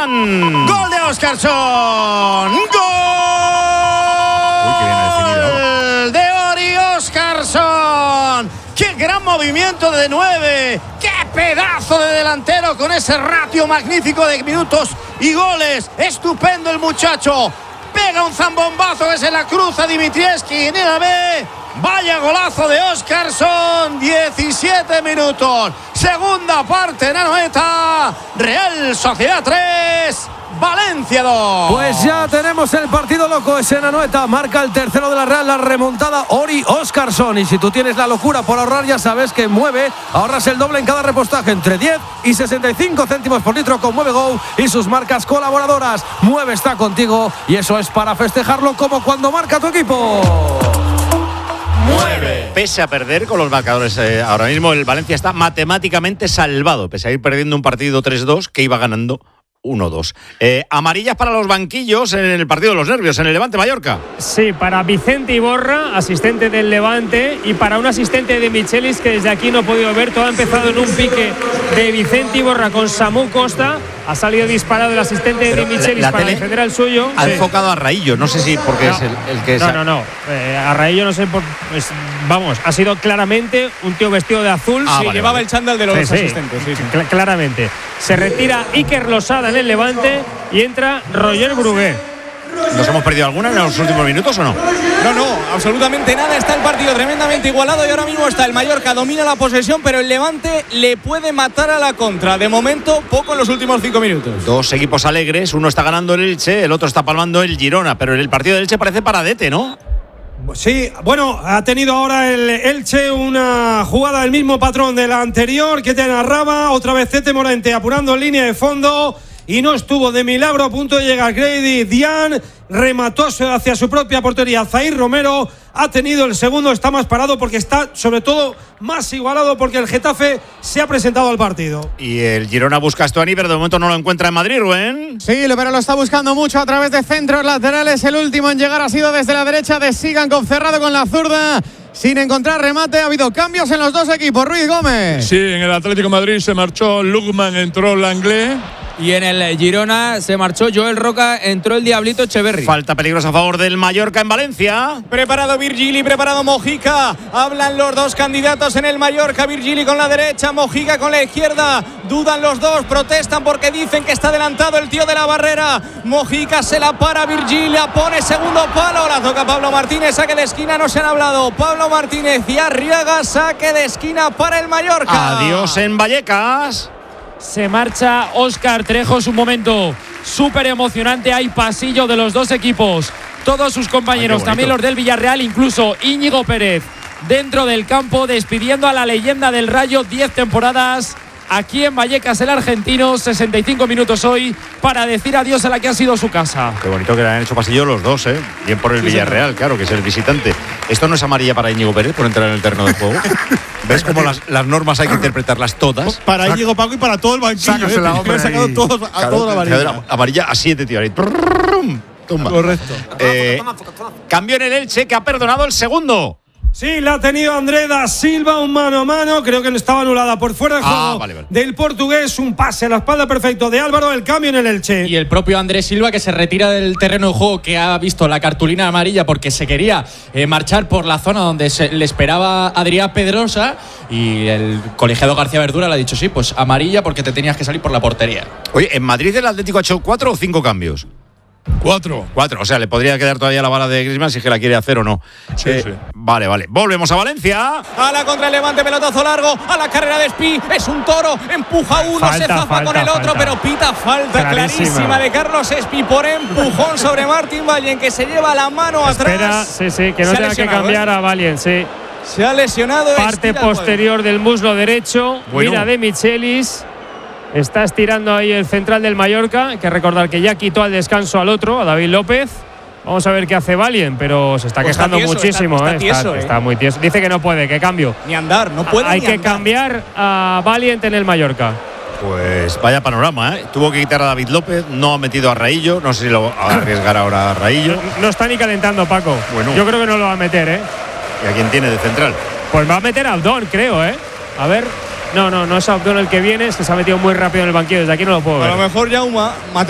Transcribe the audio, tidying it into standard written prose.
Dian. ¡Gol de Óscarsson! ¡Gol! Uy, qué bien ha definido. De Ori Óscarsson. ¡Qué gran movimiento de 9! ¡Qué pedazo de delantero con ese ratio magnífico de minutos y goles! ¡Estupendo el muchacho! Pega un zambombazo que se la cruza Dimitrievski en el B. Vaya golazo de Óscarsson. 17 minutos. Segunda parte en Anoeta. Real Sociedad 3. Valencia 2. Pues ya tenemos el partido loco. Es en Anoeta. Marca el tercero de la Real, la remontada Ori Óscarsson. Y si tú tienes la locura por ahorrar, ya sabes que Mueve ahorras el doble en cada repostaje, entre 10 y 65 céntimos por litro con Mueve Go y sus marcas colaboradoras. Mueve está contigo y eso es para festejarlo como cuando marca tu equipo. Mueve. Pese a perder con los marcadores, ahora mismo el Valencia está matemáticamente salvado, pese a ir perdiendo un partido 3-2 que iba ganando 1-2. Amarillas para los banquillos en el partido de los nervios, en el Levante Mallorca. Sí, para Vicente Iborra, asistente del Levante, y para un asistente de Michelis que desde aquí no he podido ver. Todo ha empezado en un pique de Vicente Iborra con Samu Costa. Ha salido disparado el asistente de Michelis para defender al suyo. Ha enfocado a Raillo, no sé si porque es el que es. No. A Raillo no sé por. Vamos, ha sido claramente un tío vestido de azul. Llevaba el chándal de los asistentes. Sí. Claramente. Se retira Iker Losada en el Levante y entra Roger Brugué. ¿Nos hemos perdido alguna en los últimos minutos o no? No, absolutamente nada. Está el partido tremendamente igualado y ahora mismo está el Mallorca, domina la posesión, pero el Levante le puede matar a la contra. De momento, poco en los últimos 5 minutos. Dos equipos alegres, uno está ganando el Elche, el otro está palmando el Girona, pero el partido del Elche parece paradete, ¿no? Sí, bueno, ha tenido ahora el Elche una jugada del mismo patrón de la anterior que te narraba. Otra vez Tete Morente apurando en línea de fondo y no estuvo de milagro a punto de llegar Grady Dian. Remató hacia su propia portería Zaire Romero. Ha tenido el segundo, está más parado porque está sobre todo más igualado porque el Getafe se ha presentado al partido. Y el Girona busca a Stuani, pero de momento no lo encuentra en Madrid, Rubén. Sí, pero lo está buscando mucho a través de centros laterales. El último en llegar ha sido desde la derecha de Sigankov, cerrado con la zurda. Sin encontrar remate, ha habido cambios en los dos equipos. Ruiz Gómez. Sí, en el Atlético de Madrid se marchó Lukman, entró Langlais. Y en el Girona se marchó Joel Roca, entró el Diablito Echeverri. Falta peligrosa a favor del Mallorca en Valencia. Preparado Virgili, preparado Mojica. Hablan los dos candidatos en el Mallorca. Virgili con la derecha, Mojica con la izquierda. Dudan los dos, protestan porque dicen que está adelantado el tío de la barrera. Mojica se la para, Virgili la pone segundo palo. La toca Pablo Martínez, saque de esquina, no se han hablado. Pablo Martínez y Arriaga, saque de esquina para el Mallorca. Adiós en Vallecas. Se marcha Óscar Trejo, es un momento súper emocionante. Hay pasillo de los dos equipos. Todos sus compañeros, también los del Villarreal, incluso Íñigo Pérez, dentro del campo, despidiendo a la leyenda del Rayo, 10 temporadas. Aquí en Vallecas, el argentino, 65 minutos hoy para decir adiós a la que ha sido su casa. Qué bonito que le han hecho pasillo los dos, ¿eh? Bien por el Villarreal, claro, que es el visitante. ¿Esto no es amarilla para Íñigo Pérez por entrar en el terreno de juego? ¿Ves cómo las normas hay que interpretarlas todas? Para Íñigo Paco y para todo el banquillo. Me han sacado todos a toda la amarilla. Amarilla a 7, tío. Ahí. Tumba. Correcto. Cambio en el Elche, que ha perdonado el segundo. Sí, la ha tenido André da Silva, un mano a mano. Creo que no estaba anulada por fuera de juego del portugués. Un pase a la espalda perfecto de Álvaro. El cambio en el Elche. Y el propio Andrés Silva, que se retira del terreno de juego, que ha visto la cartulina amarilla porque se quería marchar por la zona donde le esperaba Adrián Pedrosa. Y el colegiado García Verdura le ha dicho: sí, pues amarilla porque te tenías que salir por la portería. Oye, ¿en Madrid el Atlético ha hecho 4 o 5 cambios? 4. O sea, le podría quedar todavía la bala de Griezmann si es que la quiere hacer o no. Sí. Vale. Volvemos a Valencia. A la contra el Levante, pelotazo largo. A la carrera de Espí. Es un toro. Empuja uno, se zafa con el otro, pero pita falta clarísima de Carlos Espí por empujón sobre Martín Vallen, que se lleva la mano atrás. Espera, que no tenga que cambiar a Vallen, sí. Se ha lesionado. Parte posterior del muslo derecho. Mira de Michelis. Está estirando ahí el central del Mallorca. Hay que recordar que ya quitó al descanso al otro, a David López. Vamos a ver qué hace Valien, pero se está quejando muchísimo. Está muy tieso. Dice que no puede, que cambio. Ni andar, no puede. Hay que cambiar a Valien en el Mallorca. Pues vaya panorama, ¿eh? Tuvo que quitar a David López, no ha metido a Raillo. No sé si lo va a arriesgar ahora a Raillo. No está ni calentando, Paco. Bueno. Yo creo que no lo va a meter, ¿eh? ¿Y a quién tiene de central? Pues va a meter a Abdón, creo, ¿eh? A ver. No es Abdón el que viene, es que se ha metido muy rápido en el banquillo. Desde aquí no lo puedo ver. A lo mejor Jaume